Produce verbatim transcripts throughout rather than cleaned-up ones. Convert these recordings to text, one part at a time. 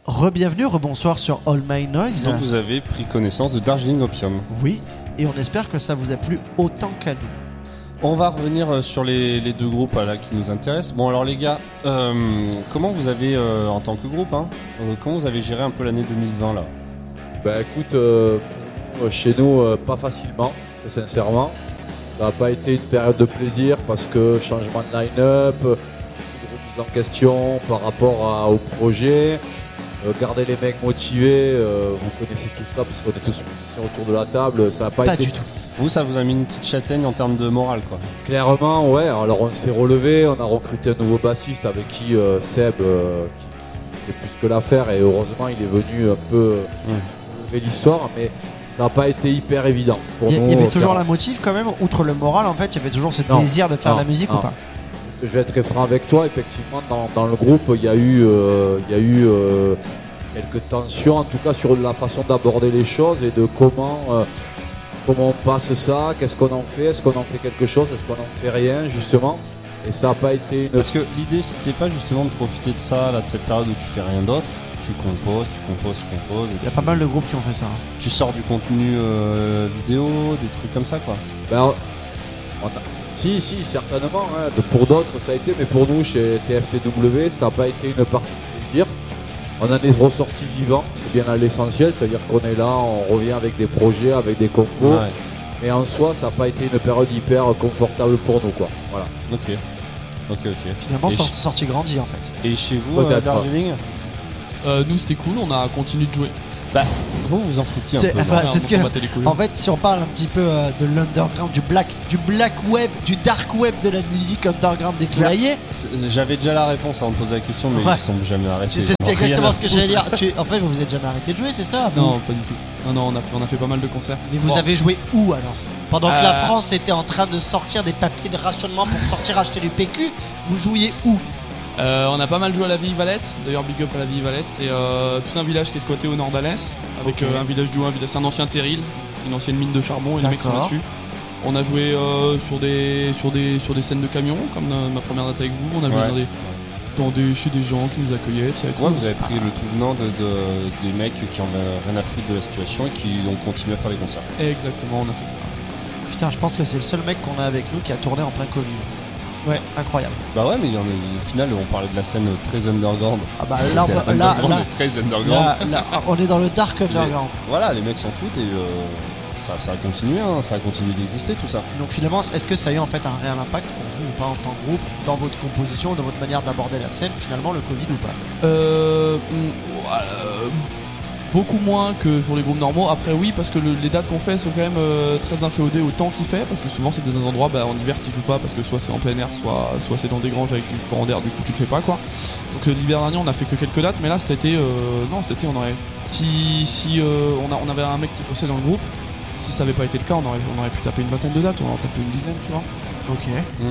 Re-bienvenue, rebonsoir sur All My Noise. Donc vous avez pris connaissance de Darjeeling Opium. Oui, et on espère que ça vous a plu autant qu'à nous. On va revenir sur les, les deux groupes là, qui nous intéressent. Bon alors les gars, euh, comment vous avez, euh, en tant que groupe, hein, euh, comment vous avez géré un peu l'année deux mille vingt là? Bah écoute, euh, chez nous, euh, pas facilement, très sincèrement. Ça n'a pas été une période de plaisir parce que changement de line-up, remise en question par rapport à, au projet, euh, garder les mecs motivés, euh, vous connaissez tout ça parce qu'on est tous musiciens autour de la table, ça n'a pas, Pas été... du tout. Vous, ça vous a mis une petite châtaigne en termes de morale, quoi. Clairement, ouais. Alors on s'est relevé, on a recruté un nouveau bassiste avec qui euh, Seb, euh, qui, qui fait plus que l'affaire, et heureusement il est venu un peu Mmh. relever l'histoire, mais ça n'a pas été hyper évident pour Il y, nous. il y avait toujours clairement. la motive quand même, outre le moral en fait, il y avait toujours ce Non, désir de faire non, de la musique non. ou pas? Je vais être très franc avec toi, effectivement, dans, dans le groupe, il y a eu, euh, il y a eu euh, quelques tensions, en tout cas sur la façon d'aborder les choses et de comment, euh, comment on passe ça, qu'est-ce qu'on en fait, est-ce qu'on en fait quelque chose, est-ce qu'on en fait rien, justement. Et ça n'a pas été une... Parce que l'idée, c'était pas justement de profiter de ça, là, de cette période où tu fais rien d'autre. Tu composes, tu composes, tu composes. et Il y a tu- pas mal de groupes qui ont fait ça. hein. Tu sors du contenu euh, vidéo, des trucs comme ça, quoi. Ben, on a- Si, si, certainement. hein. De- Pour d'autres, ça a été, mais pour nous, chez T F T W, ça n'a pas été une partie de plaisir. On en est ressorti vivant, c'est bien à l'essentiel, c'est-à-dire qu'on est là, on revient avec des projets, avec des compos. Ouais. Mais en soi, ça n'a pas été une période hyper confortable pour nous, quoi. Voilà. Ok. Ok, ok. Finalement, Et c'est ch- sorti grandi en fait. Et chez vous, euh, Peut-être. Darjeeling, Euh, nous c'était cool, on a continué de jouer. bah, vous vous en foutiez un C'est- peu. non enfin, Ouais, c'est on ce s'en que- battait les couilles. En fait, si on parle un petit peu euh, de l'underground, du black, du black web, du dark web de la musique underground déployée, C'est- J'avais déjà la réponse avant de poser la question, mais Ouais. ils sont jamais arrêtés. c'est Ils ont rien exactement à ce que j'allais foutre. dire. Tu- En fait, vous vous êtes jamais arrêté de jouer, c'est ça vous Non, pas du tout. Non, non, on a fait, on a fait pas mal de concerts. Mais vous Bon. avez joué où alors? Pendant que la Euh. France était en train de sortir des papiers de rationnement pour sortir acheter du P Q, vous jouiez où? Euh, on a pas mal joué à la Vieille Valette. D'ailleurs, big up à la Vieille Valette. C'est euh, tout un village qui est squatté au nord d'Alès, avec Ok. euh, un village du un village. C'est un ancien terril, une ancienne mine de charbon, et les mecs sont D'accord. là-dessus. On a joué euh, sur des sur des sur des scènes de camions, comme euh, ma première date avec vous. On a joué Ouais. dans des dans des chez des gens qui nous accueillaient. tu sais, et tout. Ouais, vous avez pris le tout venant de, de- des mecs qui en avaient rien à foutre de la situation et qui ont continué à faire les concerts. Exactement, on a fait ça. Putain, je pense que c'est le seul mec qu'on a avec nous qui a tourné en plein Covid. Ouais, incroyable. Bah ouais, mais il y en a- au final, on parlait de la scène très underground. Ah bah là, C'est on- là, underground là, et très underground. là, là, on est dans le dark Les- underground. Voilà, les mecs s'en foutent et euh, ça, ça a continué, hein, ça a continué d'exister tout ça. Donc finalement, est-ce que ça a eu en fait un réel impact pour vous ou pas en tant que groupe, dans votre composition, dans votre manière d'aborder la scène, finalement le Covid ou pas? Euh, mm, voilà, euh, beaucoup moins que pour les groupes normaux. Après oui, parce que le- les dates qu'on fait sont quand même euh, très inféodées au temps qu'il fait, parce que souvent c'est des endroits bah, en hiver tu joues pas parce que soit c'est en plein air, soit, soit c'est dans des granges avec du courant d'air, du coup tu le fais pas quoi. Donc euh, l'hiver dernier on a fait que quelques dates, mais là cet été, euh, non cet été on aurait, si, si euh, on, a, on avait un mec qui bossait dans le groupe, si ça avait pas été le cas on aurait, on aurait pu taper une vingtaine de dates, on aurait tapé une dizaine tu vois. Ok.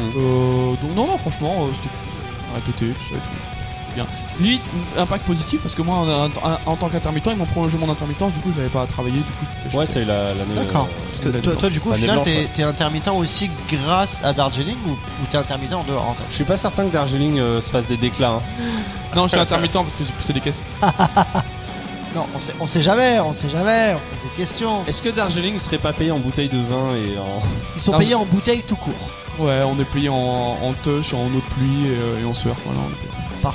Euh, donc non non franchement euh, c'était cool, on a répété tout ça et tout. Bien. Limite, impact positif parce que moi en, en- en tant qu'intermittent ils m'ont prolongé mon intermittence, du coup j'avais pas à travailler, du coup je Ouais, t'as eu la, l'année. D'accord. euh, Parce que l'année toi, blanche. toi, du coup, au L'année final, blanche, t'es ouais. t'es intermittent aussi grâce à Darjeeling ou, ou t'es intermittent en dehors en fait? Je suis pas certain que Darjeeling euh, se fasse des déclats. hein. Non, je suis intermittent parce que j'ai poussé des caisses. Non, on sait, on sait jamais, on sait jamais, on pose des questions. Est-ce que Darjeeling serait pas payé en bouteille de vin et en. Ils sont Non, payés en bouteille tout court. Ouais, on est payé en, en touch, en eau de pluie et, euh, et en sueur. Voilà, on est payé.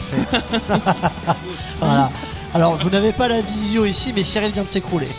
Parfait. Voilà. Alors, vous n'avez pas la visio ici, mais Cyril vient de s'écrouler.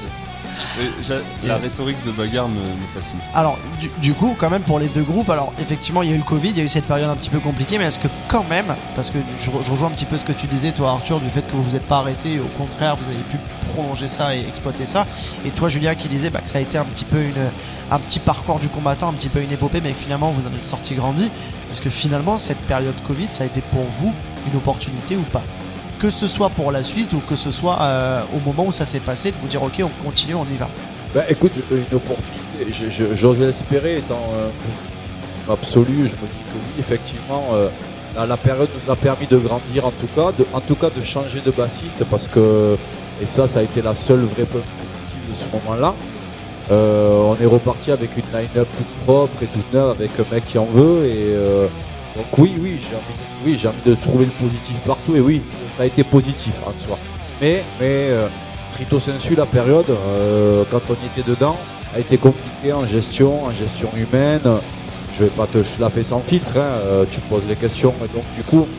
La rhétorique de bagarre me, me fascine. Alors, du, du coup, quand même, pour les deux groupes, alors effectivement, il y a eu le Covid, il y a eu cette période un petit peu compliquée, mais est-ce que quand même, parce que je, re- je rejoins un petit peu ce que tu disais, toi, Arthur, du fait que vous vous êtes pas arrêté, et au contraire, vous avez pu prolonger ça et exploiter ça, et toi, Julien, qui disait bah, que ça a été un petit peu une, un petit parcours du combattant, un petit peu une épopée, mais finalement, vous en êtes sorti grandi, parce que finalement, cette période Covid, ça a été pour vous une opportunité ou pas? Que ce soit pour la suite ou que ce soit euh, au moment où ça s'est passé, de vous dire ok, on continue, on y va. Bah écoute, une opportunité, je- je- j'ose l'espérer, étant un positivisme absolu, je me dis que oui, effectivement, euh, la, la période nous a permis de grandir en tout cas, de, en tout cas de changer de bassiste, parce que, et ça, ça a été la seule vraie point positive de ce moment-là. Euh, on est reparti avec une line-up toute propre et toute neuve, avec un mec qui en veut, et euh, donc oui, oui, j'ai envie, de, oui, j'ai envie de trouver le positif partout, et oui, ça a été positif en soi. Mais, mais euh, stricto sensu, la période, euh, quand on y était dedans, a été compliquée en gestion, en gestion humaine. Je vais pas te la faire sans filtre, hein, euh, tu me poses les questions. Et donc du coup,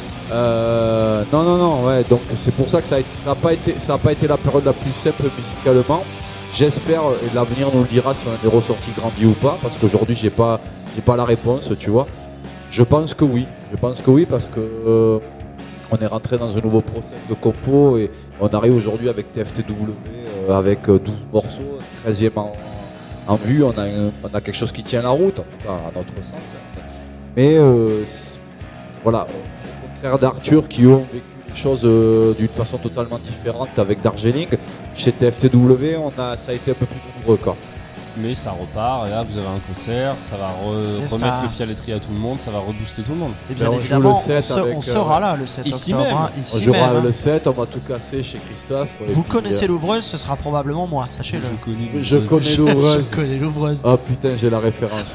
euh, non, non, non, ouais, donc c'est pour ça que ça n'a pas été, ça a pas été la période la plus simple musicalement. J'espère, et l'avenir nous le dira si on a des ressorties grandies ou pas, parce qu'aujourd'hui j'ai pas, j'ai pas la réponse, tu vois. Je pense que oui, je pense que oui, parce que euh, on est rentré dans un nouveau process de compo et on arrive aujourd'hui avec T F T W, euh, avec douze morceaux, treizième en, en vue, on a, un, on a quelque chose qui tient la route, en tout cas à notre sens. Mais euh, voilà, au contraire d'Arthur qui ont vécu les choses euh, d'une façon totalement différente avec Darjeeling, chez T F T W, on a, ça a été un peu plus nombreux quoi. Mais ça repart, et là vous avez un concert, ça va re- C'est remettre ça. le pied à l'étrier à tout le monde, ça va rebooster tout le monde. Et bien Ben, on joue évidemment, le on, sept se- avec, on sera euh, là le sept ici octobre. même. hein, On ici jouera même, hein. le sept, on va tout casser chez Christophe. et Vous puis, connaissez euh, l'ouvreuse, ce sera probablement moi, sachez-le. connais. Je connais l'ouvreuse. Je connais l'ouvreuse. Oh putain, j'ai la référence.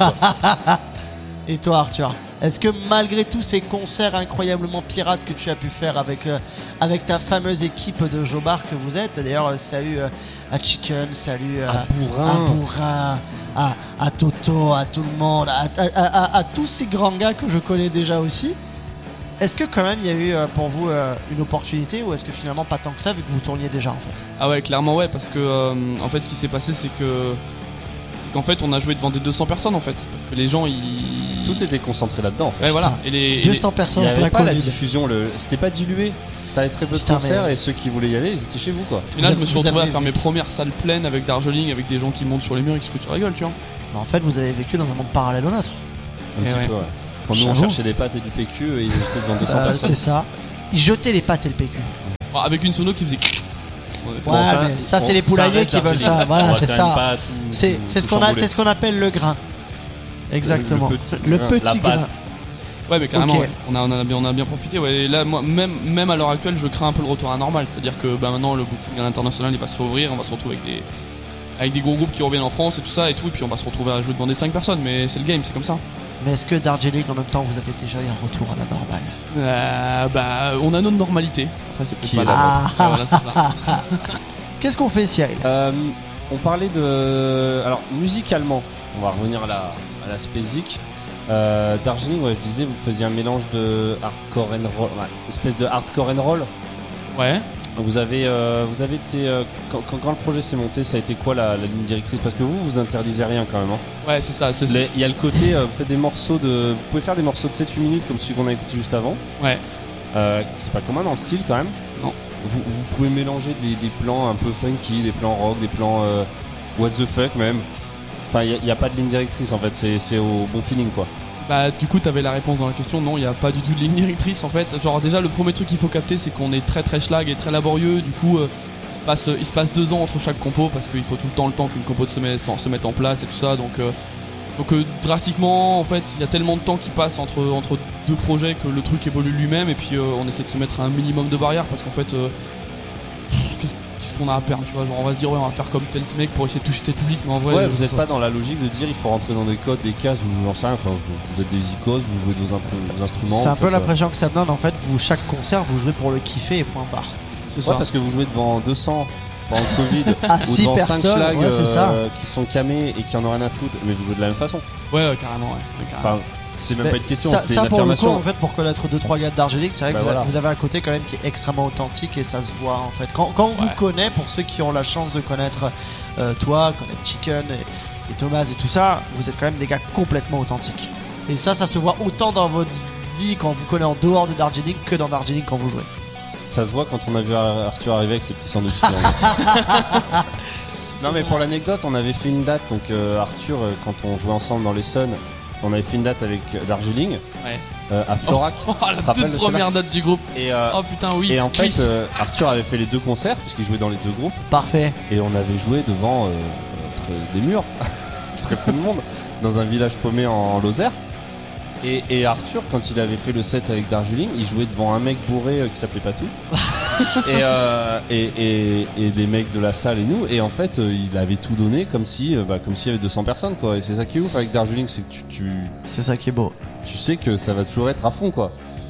Et toi Arthur, est-ce que malgré tous ces concerts incroyablement pirates que tu as pu faire avec, euh, avec ta fameuse équipe de Jobar que vous êtes, d'ailleurs euh, salut euh, à Chicken, salut euh, À Bourrin. à Bourrin, à, à Toto, à tout le monde, à, à- à- à- à tous ces grands gars que je connais déjà aussi, est-ce que quand même il y a eu euh, pour vous euh, une opportunité ou est-ce que finalement pas tant que ça vu que vous tourniez déjà en fait? Ah ouais, clairement ouais, parce que euh, en fait ce qui s'est passé c'est que qu'en fait on a joué devant des deux cents personnes en fait. Parce que les gens ils... Tout était concentré là-dedans en fait. Ouais voilà. Et les, et les- deux cents Il personnes n'y en avait plein pas la Covid. diffusion, le... c'était pas dilué. T'avais très peu de Putain, concerts mais- et ceux qui voulaient y aller, ils étaient chez vous quoi. Et là Vous je me suis avez- retrouvé à vous faire avez- mes premières salles pleines avec Darjeeling, avec des gens qui montent sur les murs et qui se foutent sur la gueule, tu vois. Mais en fait vous avez vécu dans un monde parallèle au nôtre. Un Et petit ouais. peu, ouais. Quand nous on J'avoue. cherchait des pâtes et du P Q et ils étaient devant deux cents Euh, personnes. c'est ça. Ils jetaient les pâtes et le P Q. Bon, avec une sono qui faisait. Ouais, mais ça, c'est les poulaillers qui veulent ça. Voilà, c'est ça. C'est c'est ce qu'on a, c'est ce qu'on appelle le grain. Exactement. Le petit Le grain, petit la grain. pâte. Ouais, mais carrément, Ok. ouais. on, a, on, a bien, on a bien profité. Ouais. Et là, moi, même, même à l'heure actuelle, je crains un peu le retour à la normale. C'est-à-dire que bah, maintenant, le booking à l'international il va se réouvrir. On va se retrouver avec des, avec des gros groupes qui reviennent en France et tout ça. Et tout, et puis on va se retrouver à jouer devant des cinq personnes. Mais c'est le game, c'est comme ça. Mais est-ce que Darjeeling en même temps vous avez déjà eu un retour à la normale? Euh, bah, on a notre normalité. Après, c'est peut-être Qui pas est la la nôtre. Ouais, voilà, c'est ça. Qu'est-ce qu'on fait Cyril? Euh, on parlait de. Alors, musicalement, on va revenir à la, à la spécique. Euh, Darjeeling, ouais, je disais, vous faisiez un mélange de hardcore and roll, ouais, espèce de hardcore and roll. Ouais. Vous avez, euh, vous avez été. euh, quand, quand- quand le projet s'est monté, ça a été quoi la, la ligne directrice? Parce que vous, vous interdisez rien quand même. hein. Ouais, c'est ça. C'est Les- Il y a le côté, euh, vous faites des morceaux de. Vous pouvez faire des morceaux de sept huit minutes comme celui qu'on a écouté juste avant. Ouais. Euh, c'est pas commun dans le style quand même. Non. Vous, vous pouvez mélanger des, des plans un peu funky, des plans rock, des plans euh, what the fuck même. Enfin, il n'y a, a pas de ligne directrice en fait, c'est c'est au bon feeling quoi. Bah du coup t'avais la réponse dans la question, non il n'y a pas du tout de ligne directrice en fait. Genre déjà le premier truc qu'il faut capter c'est qu'on est très très schlag et très laborieux, du coup euh, il, se passe, il se passe deux ans entre chaque compo parce qu'il faut tout le temps le temps qu'une compo se mette, se mette en place et tout ça, donc, euh, donc euh, drastiquement en fait il y a tellement de temps qui passe entre, entre deux projets que le truc évolue lui-même et puis euh, on essaie de se mettre un minimum de barrières parce qu'en fait euh, qu'est-ce qu'est-ce qu'on a à perdre, tu vois, genre on va se dire ouais on va faire comme tel mec pour essayer de toucher tel public mais en vrai Ouais, euh, vous n'êtes pas dans la logique de dire il faut rentrer dans des codes, des cases, ou j'en sais rien, enfin, vous, vous êtes des icônes, vous jouez de vos, intru- vos instruments. C'est un vous peu faites, euh, l'impression que ça me donne en fait. Vous chaque concert vous jouez pour le kiffer et point barre. c'est Ouais, ça. parce que vous jouez devant deux cents pendant le Covid À ou six devant cinq personnes, schlags ouais, c'est ça. euh, qui sont camés et qui en ont rien à foutre, mais vous jouez de la même façon. Ouais, ouais carrément ouais, ouais, carrément. Enfin, c'était même Mais pas une question, ça, c'était ça une pour le coup, affirmation. en fait, pour connaître deux trois gars de Darjeeling, c'est vrai Bah que vous, a- voilà. vous avez un côté quand même qui est extrêmement authentique et ça se voit en fait. Quand, quand on vous Ouais. connaît, pour ceux qui ont la chance de connaître euh, toi, connaître Chicken et, et Thomas et tout ça, vous êtes quand même des gars complètement authentiques. Et ça, ça se voit autant dans votre vie quand vous connaissez en dehors de Darjeeling que dans Darjeeling quand vous jouez. Ça se voit quand on a vu Ar- Arthur arriver avec ses petits sandwichs. Non mais pour l'anecdote, on avait fait une date, donc euh, Arthur, euh, quand on jouait ensemble dans les Suns, on avait fait une date avec euh, Darjeeling Ouais. euh, à Florac. Oh, la te rappelles toute de première date du groupe. Et, euh, Oh putain oui. et en Oui. fait, euh, Arthur avait fait les deux concerts, puisqu'il jouait dans les deux groupes, Parfait. et on avait joué devant euh, très- des murs, très peu de monde, dans un village paumé en Lozère. Et, et Arthur, quand il avait fait le set avec Darjeeling, il jouait devant un mec bourré euh, qui s'appelait Patou. et, euh, et, et, et les mecs de la salle et nous. Et en fait, euh, il avait tout donné comme si, euh, bah, comme s'il y avait deux cents personnes, quoi. Et c'est ça qui est ouf avec Darjeeling, c'est que tu, tu, C'est ça qui est beau. tu sais que ça va toujours être à fond, quoi.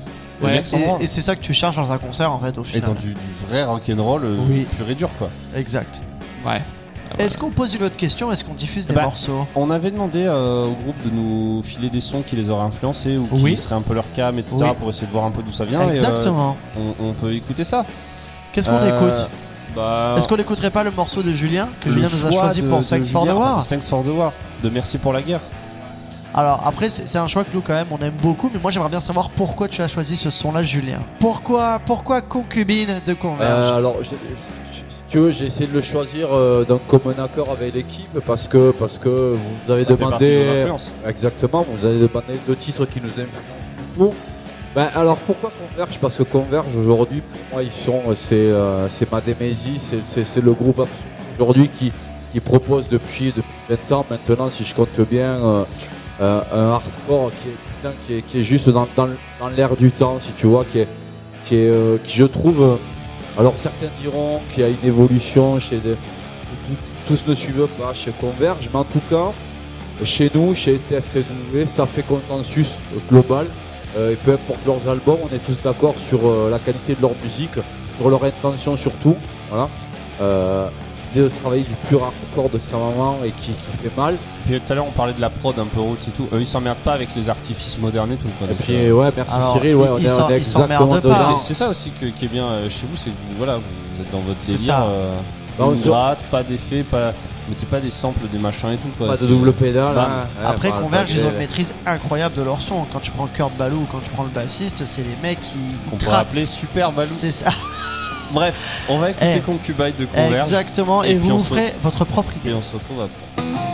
Les Ouais, mecs s'en et, branlent. et c'est ça que tu cherches dans un concert en fait au Et final. dans du, du vrai rock'n'roll euh, Oui. pur et dur quoi. Exact. Ouais. Est-ce qu'on pose une autre question? Est-ce qu'on diffuse des Bah, morceaux? On avait demandé euh, au groupe de nous filer des sons qui les auraient influencés ou qui Oui. seraient un peu leur cam, et cetera Oui. pour essayer de voir un peu d'où ça vient. Exactement. Et, euh, on, on peut écouter ça. Qu'est-ce qu'on Euh, écoute? bah, Est-ce qu'on n'écouterait pas le morceau de Julien que le Julien nous a choix choisi de- pour de Sex for the Julien, War? enfin, Thanks for the War, de Merci pour la guerre. Alors après c'est c'est un choix que nous quand même on aime beaucoup, mais moi j'aimerais bien savoir pourquoi tu as choisi ce son-là, Julien. Pourquoi pourquoi Concubine de Converge? Euh, alors, j'ai- j'ai- si tu veux, j'ai essayé de le choisir euh, d'un commun accord avec l'équipe parce que, parce que vous avez Ça fait partie de nos demandé. influences. Exactement, vous avez demandé deux titres qui nous influencent beaucoup. Ben, alors pourquoi Converge? Parce que Converge aujourd'hui, pour moi, ils sont, c'est, euh, c'est Madémésie, c'est, c'est, c'est le groupe aujourd'hui qui, qui propose depuis, depuis vingt ans maintenant, si je compte bien, euh, euh, un hardcore qui est, putain, qui est, qui est juste dans, dans, dans l'air du temps, si tu vois, qui est, qui est, euh, qui je trouve. euh, alors certains diront qu'il y a une évolution chez des, tout- tous ne suivent pas chez Converge, mais en tout cas, chez nous, chez T F C W, ça fait consensus euh, global. Euh, et peu importe leurs albums, on est tous d'accord sur euh, la qualité de leur musique, sur leur intention surtout. Voilà. Euh, de travailler du pur hardcore de sa maman et qui, qui fait mal. Puis tout à l'heure on parlait de la prod un peu roots et tout. Eux ils s'emmerdent pas avec les artifices modernes et tout quoi. Et Donc, puis euh, ouais, merci Alors, Cyril, ouais, on ils est, s'en- on est ils exactement s'emmerdent dedans. pas. c'est, c'est ça aussi que- qui est bien euh, chez vous, c'est que vous, voilà, vous êtes dans votre C'est délire. ça. Euh, Bah, on une se- gratte, pas d'effet, pas. Mettez pas des samples, des machins et tout quoi. Pas de C'est- double pédale. Bam. hein. Ouais, Après bah, Converge malgré ils ont une les- maîtrise incroyable de leur son. Quand tu prends Kurt Ballou ou quand tu prends le bassiste, c'est les mecs qui Qu'on ils pourrait trappent. appeler Super Balou. C'est ça. Bref, on va écouter Eh. Concubine de Converge. Exactement. Et, Et puis vous on vous se- ferez votre propre idée. Et on se retrouve après.